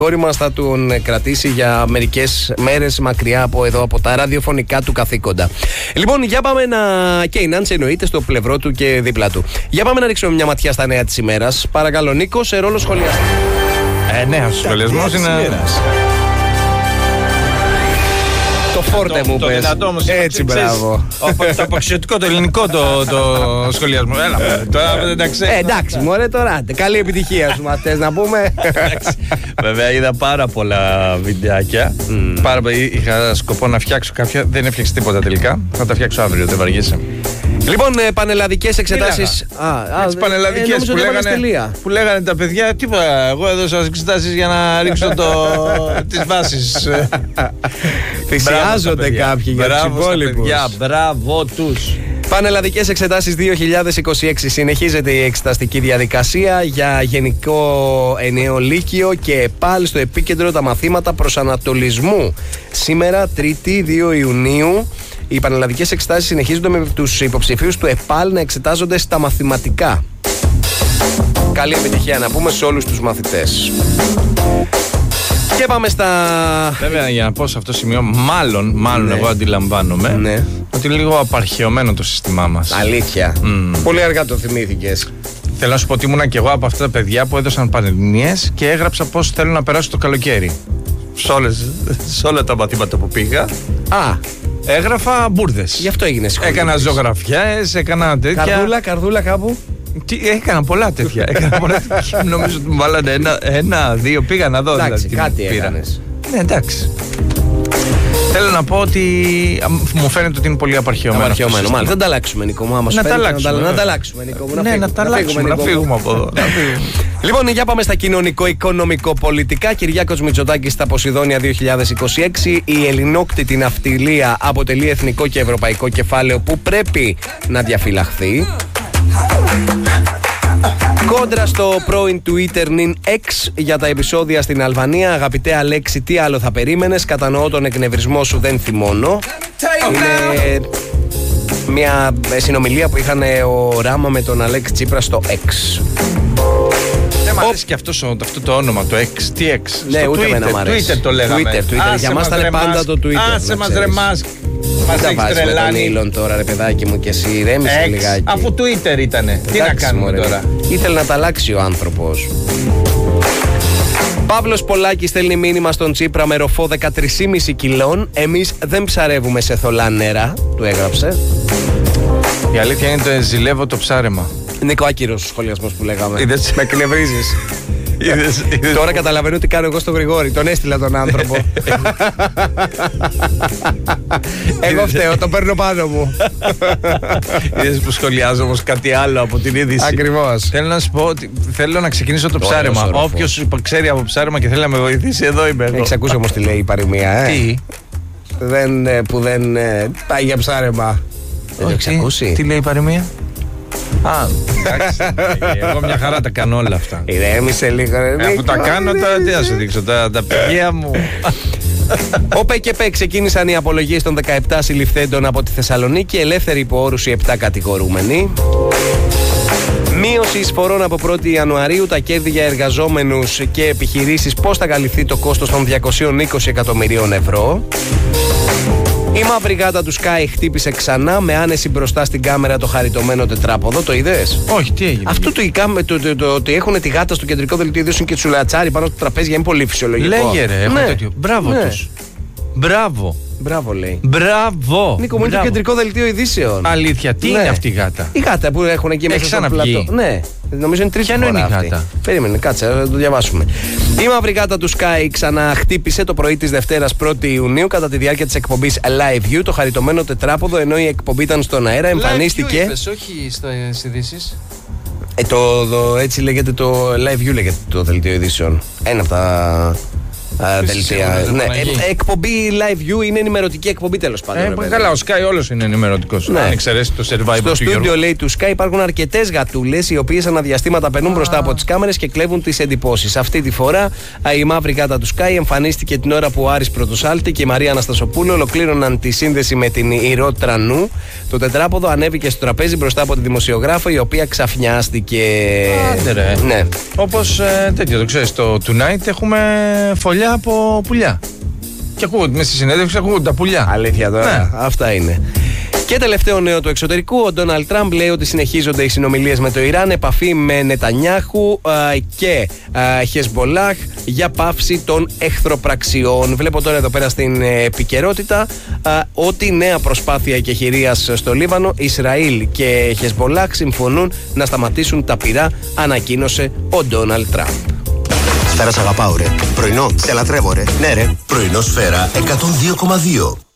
κόρη μας θα τον κρατήσει για μερικές μέρες μακριά από εδώ, από τα ραδιοφωνικά του καθήκοντα. Λοιπόν, για πάμε να. Και η Νάντση εννοείται στο πλευρό του και δίπλα του. Για πάμε να ρίξουμε μια ματιά στα νέα της ημέρας. Παρακαλώ, Νίκο, σε ρόλο σχολιαστή. Ναι, ο σχολιασμός είναι. Το φόρτε μου πες. Έτσι, μπράβο. Το απαξιωτικό, το ελληνικό το σχολιασμό. Έλα, τώρα εντάξει. Εντάξει, μωρέ τώρα. Καλή επιτυχία σου, μας θες να πούμε. Βέβαια, είδα πάρα πολλά βιντεάκια. Είχα σκοπό να φτιάξω κάποια. Δεν έφτιαξε τίποτα τελικά. Θα τα φτιάξω αύριο, δεν βαριέσαι. Λοιπόν, πανελλαδικές εξετάσεις. Πανελλαδικές που λέγανε τα παιδιά. Τίποτα. Εγώ έδωσα εξετάσεις για να ρίξω τις βάσεις. Θυσιάζονται κάποιοι για τους υπόλοιπους. Μπράβο τους. Πανελλαδικές εξετάσεις 2026. Συνεχίζεται η εξεταστική διαδικασία για γενικό ενιαίο λύκειο και πάλι στο επίκεντρο τα μαθήματα προσανατολισμού. Σήμερα, 3η 2 Ιουνίου, οι πανελλαδικές εξετάσεις συνεχίζονται με τους υποψηφίους του ΕΠΑΛ να εξετάζονται στα μαθηματικά. Καλή επιτυχία να πούμε σε όλους τους μαθητές. Και πάμε στα. Βέβαια, για να πω σε αυτό το σημείο, μάλλον ναι. Εγώ αντιλαμβάνομαι ότι είναι λίγο απαρχαιωμένο το σύστημά μας. Αλήθεια. Πολύ αργά το θυμήθηκες. Θέλω να σου πω ότι ήμουνα και εγώ από αυτά τα παιδιά που έδωσαν πανελληνίες και έγραψα πώς θέλω να περάσω το καλοκαίρι. Σε όλα τα μαθήματα που πήγα. Έγραφα μπουρδες. Γι' αυτό έγινε σχολείο. Έκανα ζωγραφιές, έκανα τέτοια. Καρδούλα κάπου. Έκανα πολλά τέτοια. Νομίζω ότι μου βάλανε ένα-δύο. Πήγα να δω. Εντάξει, κάτι έκανες. Ναι, εντάξει. Θέλω να πω ότι μου φαίνεται ότι είναι πολύ απαρχαιωμένο. Μάλλον. Δεν τα αλλάξουμε, Νίκο μου. Να τα αλλάξουμε, Νίκο μου. Ναι, να τα αλλάξουμε. Να φύγουμε από εδώ. Λοιπόν, για πάμε στα κοινωνικο-οικονομικο-πολιτικά. Κυριάκος Μητσοτάκης στα Ποσειδόνια 2026. Η ελληνόκτητη ναυτιλία αποτελεί εθνικό και ευρωπαϊκό κεφάλαιο που πρέπει να διαφυλαχθεί. Κόντρα στο πρώην Twitter νυν X για τα επεισόδια στην Αλβανία. Αγαπητέ Αλέξη, τι άλλο θα περίμενες? Κατανοώ τον εκνευρισμό σου, δεν θυμώνω. Είναι μια συνομιλία που είχαν ο Ράμα με τον Αλέξη Τσίπρα στο X. Δεν μ' αρέσει και αυτό το όνομα, το X. Τι X? Ναι, ούτε εμένα μ' αρέσει. Twitter το λέγαμε. Twitter. Για μας ήταν πάντα το Twitter. Άσε μας ρε Μάσκ. Μας τα βάζεις με τον Ήλον τώρα ρε παιδάκι μου και εσύ ρέμισε λιγάκι. Αφού Twitter ήτανε. Τι να κάνουμε τώρα? Ήθελε να τα αλλάξει ο άνθρωπος. Παύλος Πολάκης στέλνει μήνυμα στον Τσίπρα με ροφό 13,5 κιλών. Εμείς δεν ψαρεύουμε σε θολά νερά, του έγραψε. Η αλήθεια είναι ότι ζηλεύω το ψάρεμα. Νίκο, άκυρος ο σχολιασμός που λέγαμε. Είδες. Με εκνευρίζεις. Τώρα καταλαβαίνω τι κάνω εγώ στον Γρηγόρη. Τον έστειλα τον άνθρωπο. Εγώ φταίω, τον παίρνω πάνω μου. Είδες που σχολιάζω όμως κάτι άλλο από την είδηση. Ακριβώς. Θέλω να σου πω ότι θέλω να ξεκινήσω το ψάρεμα. Όποιος ξέρει από ψάρεμα και θέλει να με βοηθήσει, εδώ είμαι εγώ. Έχεις ακούσει όμως τι λέει η παροιμία, Τι? Που δεν πάει για ψάρεμα. Δεν το έχεις ακούσει? Τι λέει η παροιμία? Εντάξει. Εγώ μια χαρά τα κάνω όλα αυτά. Ηρέμησε λίγο. Αφού τα κάνω τώρα τι θα σου δείξω? Τα παιδιά μου. Ο ΠΚΠ ξεκίνησαν οι απολογίες των 17 συλληφθέντων από τη Θεσσαλονίκη. Ελεύθερη υπό όρους οι 7 κατηγορούμενοι. Μείωση εισφορών από 1η Ιανουαρίου, τα κέρδη για εργαζόμενους και επιχειρήσεις, πώς θα καλυφθεί το κόστος των 220 εκατομμυρίων ευρώ. Η μαύρη γάτα του Sky χτύπησε ξανά με άνεση μπροστά στην κάμερα το χαριτωμένο τετράποδο. Το είδες? Όχι, τι έγινε? Αυτό ότι έχουν τη γάτα στο κεντρικό δελτίο ειδήσεων και τσουλατσάρι πάνω στο τραπέζι είναι πολύ φυσιολογικό. Λέγε ρε, έχω τέτοιο. Μπράβο τους. Μπράβο λέει. Μπράβο. Νίκο μου, είναι το κεντρικό δελτίο ειδήσεων. Αλήθεια, τι είναι αυτή η γάτα? Η γάτα που έχουν εκεί μέσα στο πλατό. Ναι, νομίζω είναι τρίτη φορά. Ποια είναι η γάτα? Περίμενε, κάτσε, θα το διαβάσουμε. Η μαύρη γάτα του Sky ξαναχτύπησε το πρωί της Δευτέρας 1η Ιουνίου κατά τη διάρκεια της εκπομπής Live View το χαριτωμένο τετράποδο, ενώ η εκπομπή ήταν στον αέρα. Εμφανίστηκε. Live View είπες, όχι στις ειδήσεις. Έτσι λέγεται το Live View, λέγεται το δελτίο ειδήσεων. Ένα από δελτία. Ναι. Εκπομπή Live View είναι ενημερωτική εκπομπή, τέλος πάντων. Καλά, ο Sky όλος είναι ενημερωτικός. Ναι. Αν εξαιρέσει το Survivor. Στο στούντιο, λέει, του Sky υπάρχουν αρκετές γατούλες οι οποίες αναδιαστήματα περνούν μπροστά από τις κάμερες και κλέβουν τις εντυπώσεις. Αυτή τη φορά η μαύρη γάτα του Sky εμφανίστηκε την ώρα που ο Άρης Πρωτοσάλτη και η Μαρία Αναστασοπούλου ολοκλήρωναν τη σύνδεση με την Ηρώ Τρανού. Το τετράποδο ανέβηκε στο τραπέζι μπροστά από τη δημοσιογράφο, η οποία ξαφνιάστηκε. Άντε ρε. Ναι. Όπως τέτοιο, το ξέρεις, το Tonight έχουμε φωλιά από πουλιά. Και ακούγονται μέσα στη συνέντευξη, ακούγονται τα πουλιά. Αλήθεια τώρα. Ναι. Αυτά είναι. Και τελευταίο νέο του εξωτερικού, ο Ντόναλντ Τραμπ λέει ότι συνεχίζονται οι συνομιλίες με το Ιράν, επαφή με Νετανιάχου και Χεσμπολάχ για πάυση των εχθροπραξιών. Βλέπω τώρα εδώ πέρα στην επικαιρότητα ότι νέα προσπάθεια εκεχηρίας στο Λίβανο, Ισραήλ και Χεσμπολάχ συμφωνούν να σταματήσουν τα πυρά, ανακοίνωσε ο Ντόναλντ Τραμπ. Σφαίρα, σ' αγαπάω ρε. Πρωινό, σε λατρεύω ρε. Ναι ρε. Πρωινό Σφαίρα 102,2.